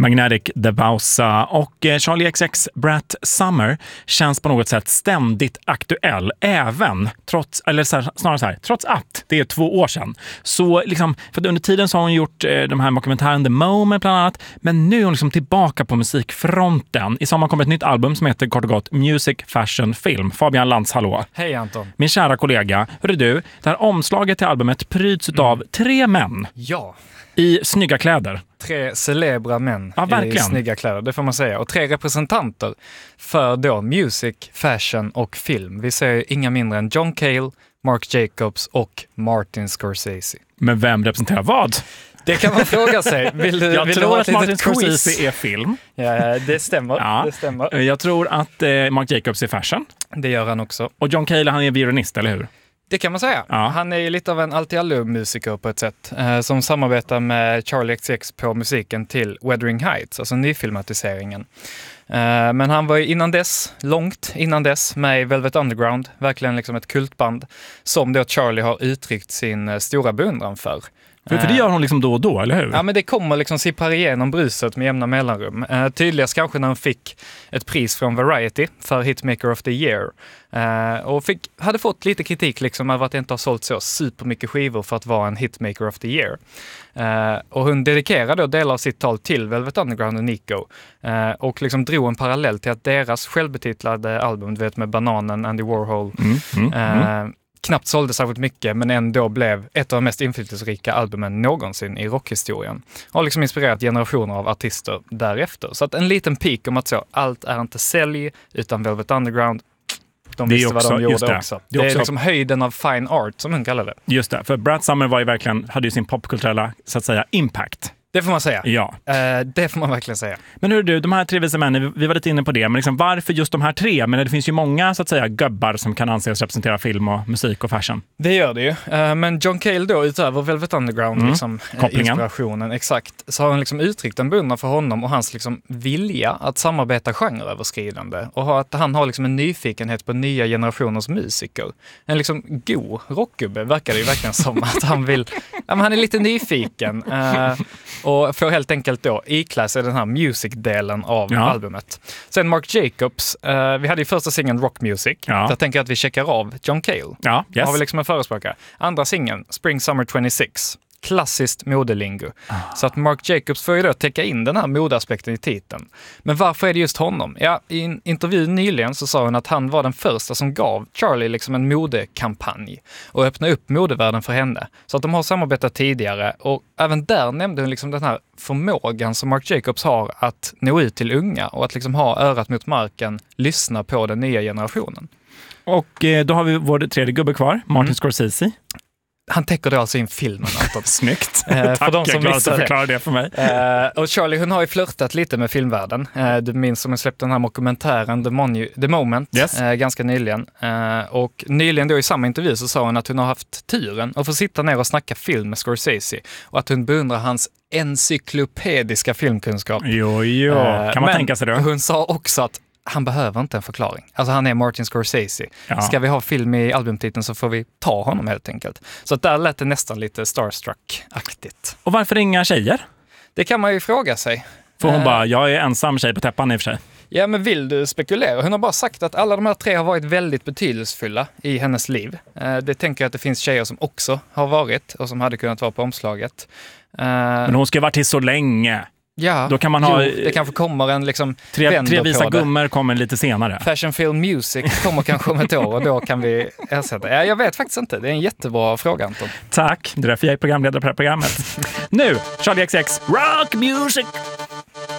Magnetic The Bausa och Charlie XX Brat Summer känns på något sätt ständigt aktuell även trots att det är 2 år sedan. Så liksom, för under tiden så har hon gjort de här dokumentären The Moment bland annat, men nu är hon liksom tillbaka på musikfronten. I sommar kommer ett nytt album som heter kort och gott Music, Fashion, Film. Fabian Lantz, hallå. Hej Anton. Min kära kollega, hörru du, det här omslaget till albumet pryds av 3 män. Ja. I snygga kläder. 3 celebra män i snygga kläder, det får man säga. Och 3 representanter för då music, fashion och film. Vi ser inga mindre än John Cale, Marc Jacobs och Martin Scorsese. Men vem representerar vad? Det kan man fråga sig. Jag tror att Martin Scorsese är film. Ja, det stämmer. Ja. Det stämmer. Jag tror att Marc Jacobs är fashion. Det gör han också. Och John Cale, han är violinist, eller hur? Det kan man säga. Ja. Han är ju lite av en allt-i-allo-musiker på ett sätt. Som samarbetar med Charlie XX på musiken till Wuthering Heights, alltså nyfilmatiseringen. Men han var ju långt innan dess, med i Velvet Underground. Verkligen liksom ett kultband som då Charlie har uttryckt sin stora beundran för. För det gör hon liksom då och då, eller hur? Ja, men det kommer liksom sipprar igenom bruset med jämna mellanrum. Tydligast kanske när hon fick ett pris från Variety för Hitmaker of the Year. Och hade fått lite kritik liksom över att det inte har sålt så supermycket skivor för att vara en Hitmaker of the Year. Och hon dedikerade då delar av sitt tal till Velvet Underground och Nico. Och liksom drog en parallell till att deras självbetitlade album, du vet, med Bananen, Andy Warhol, knappt sålde särskilt mycket, men ändå blev ett av de mest inflytelserika albumen någonsin i rockhistorien. Har liksom inspirerat generationer av artister därefter. Så att en liten peak om att så, allt är inte sälj, utan Velvet Underground, de visste vad de gjorde också. Det är liksom höjden av fine art, som hon kallar det. Just det, för Brat Summer hade ju sin popkulturella, så att säga, impact. Det får man säga. Ja. Det får man verkligen säga. Men hur du, de här 3 visa männen, vi var lite inne på det, men liksom, varför just de här 3? Men det finns ju många, så att säga, gubbar som kan anses representera film och musik och fashion. Det gör det ju. Men John Cale då, utöver Velvet Underground, liksom, inspirationen, exakt, så har han liksom uttryckt en beundran för honom och hans liksom vilja att samarbeta genreöverskridande. Och att han har liksom en nyfikenhet på nya generationers musiker. En liksom god rockgubbe verkar det ju verkligen som att han vill, han är lite nyfiken. Och får helt enkelt då iklä sig den här music-delen av albumet. Sen Marc Jacobs, vi hade ju första singeln Rock Music. Där tänker jag att vi checkar av John Cale. Ja, yes. Har vi liksom en förespråkare. Andra singeln, Spring Summer 26. Klassiskt modelingo. Så att Marc Jacobs får ju då täcka in den här modeaspekten i titeln. Men varför är det just honom? Ja, i en intervju nyligen så sa hon att han var den första som gav Charlie liksom en modekampanj och öppnade upp modevärlden för henne. Så att de har samarbetat tidigare, och även där nämnde hon liksom den här förmågan som Marc Jacobs har att nå ut till unga och att liksom ha örat mot marken, lyssna på den nya generationen. Och då har vi vår 3:e gubbe kvar, Martin Scorsese. Han täcker det alltså in filmen. Snyggt. Tack, för de som jag förklarar det för mig. Och Charlie, hon har ju flörtat lite med filmvärlden. Du minns som hon släppte den här dokumentären The Moment, ganska nyligen. Och nyligen då i samma intervju så sa hon att hon har haft turen att få sitta ner och snacka film med Scorsese. Och att hon beundrar hans encyklopediska filmkunskap. Jo. Kan man tänka sig då? Hon sa också att han behöver inte en förklaring. Alltså han är Martin Scorsese. Ja. Ska vi ha film i albumtiteln så får vi ta honom helt enkelt. Så att där lät det nästan lite starstruck-aktigt. Och varför inga tjejer? Det kan man ju fråga sig. För hon bara, jag är ensam tjej på täppan i och för sig. Ja, men vill du spekulera? Hon har bara sagt att alla de här 3 har varit väldigt betydelsefulla i hennes liv. Det tänker jag att det finns tjejer som också har varit och som hade kunnat vara på omslaget. Men hon ska ha varit till så länge. Ja, då kan man det kanske kommer en liksom 3 visa gummor kommer lite senare. Fashion Film Music kommer kanske om ett år och då kan vi ersätta. Ja, jag vet faktiskt inte. Det är en jättebra fråga, Anton. Tack. Det är därför jag är programledare på det här programmet. Nu, Charlie XX, Rock Music!